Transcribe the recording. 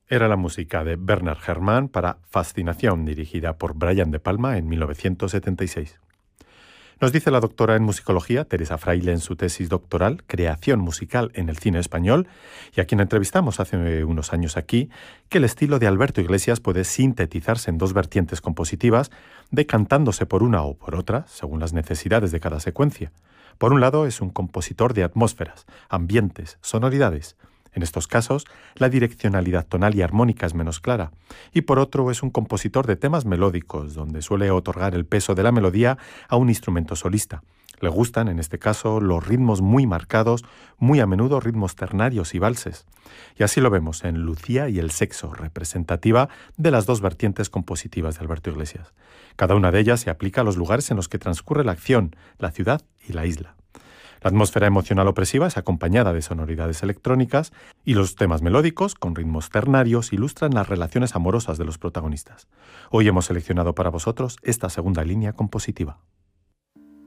Era la música de Bernard Herrmann para Fascinación, dirigida por Brian De Palma en 1976. Nos dice la doctora en musicología, Teresa Fraile, en su tesis doctoral, Creación musical en el cine español, y a quien entrevistamos hace unos años aquí, que el estilo de Alberto Iglesias puede sintetizarse en dos vertientes compositivas, decantándose por una o por otra, según las necesidades de cada secuencia. Por un lado, es un compositor de atmósferas, ambientes, sonoridades. En estos casos, la direccionalidad tonal y armónica es menos clara, y por otro es un compositor de temas melódicos, donde suele otorgar el peso de la melodía a un instrumento solista. Le gustan, en este caso, los ritmos muy marcados, muy a menudo ritmos ternarios y valses. Y así lo vemos en Lucía y el sexo, representativa de las dos vertientes compositivas de Alberto Iglesias. Cada una de ellas se aplica a los lugares en los que transcurre la acción, la ciudad y la isla. La atmósfera emocional opresiva es acompañada de sonoridades electrónicas y los temas melódicos, con ritmos ternarios, ilustran las relaciones amorosas de los protagonistas. Hoy hemos seleccionado para vosotros esta segunda línea compositiva.